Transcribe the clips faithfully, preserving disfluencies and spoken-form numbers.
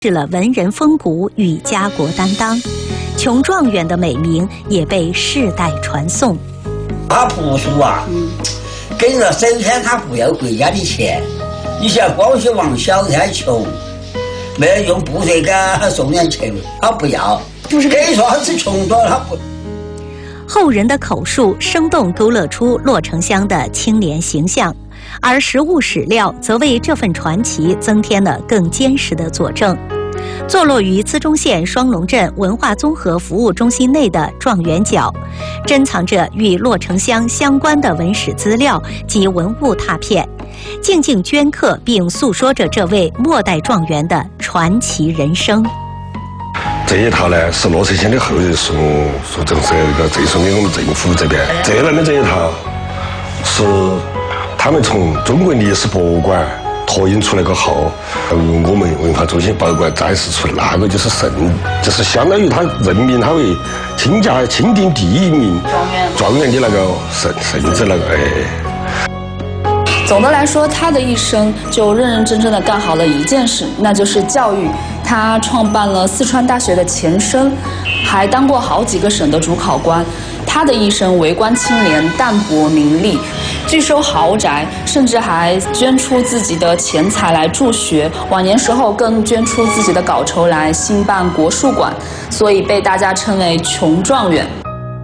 是了文人风骨与家国担当，穷状元的美名也被世代传颂。 他读书啊，跟着首先他不要国家的钱，你像光绪王小太穷，没有用部队给他送点钱，他不要，就是可以说他是穷多了，他不。 后人的口述生动勾勒出骆丞相的清廉形象，而实物史料则为这份传奇增添了更坚实的佐证。坐落于资中县双龙镇文化综合服务中心内的状元角，珍藏着与骆丞相相关的文史资料及文物拓片，静静镌刻并诉说着这位末代状元的传奇人生。 这一套呢，是骆丞相的后人所所赠送那个赠送给我们政府这边。这边的这一套是他们从中国历史博物馆拓印出来个号，由我们文化中心博物馆展示出来，那个就是圣，就是相当于他任命他为清家钦定第一名状元的那个圣圣旨那个哎。 总的来说，他的一生就认认真真的干好了一件事，那就是教育。他创办了四川大学的前身，还当过好几个省的主考官。他的一生为官清廉，淡泊名利，拒收豪宅，甚至还捐出自己的钱财来助学。晚年时候更捐出自己的稿酬来兴办国术馆，所以被大家称为穷状元。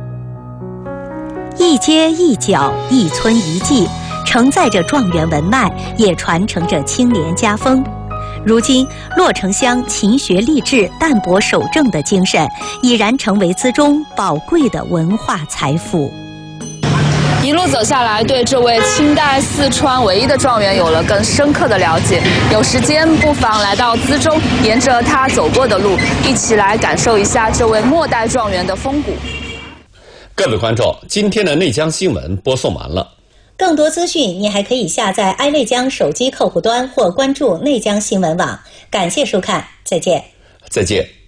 一街一角，一村一迹，承载着状元文脉，也传承着清廉家风。如今，骆丞相勤学励志、淡泊守正的精神，已然成为资中宝贵的文化财富。 一路走下来，对这位清代四川唯一的状元有了更深刻的了解。有时间不妨来到资中，沿着他走过的路，一起来感受一下这位末代状元的风骨。 各位观众，今天的内江新闻播送完了。 更多资讯，你还可以下载爱内江手机客户端或关注内江新闻网。感谢收看，再见。 再见。